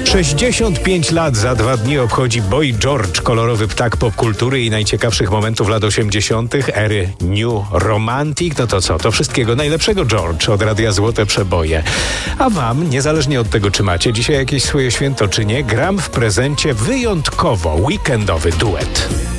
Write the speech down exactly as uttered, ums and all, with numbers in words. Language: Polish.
sześćdziesiąt pięć lat za dwa dni obchodzi Boy George, kolorowy ptak popkultury i najciekawszych momentów lat osiemdziesiątych, ery New Romantic. No to co? To wszystkiego najlepszego, George, od Radia Złote Przeboje. A wam, niezależnie od tego, czy macie dzisiaj jakieś swoje święto, czy nie, gram w prezencie wyjątkowo weekendowy duet.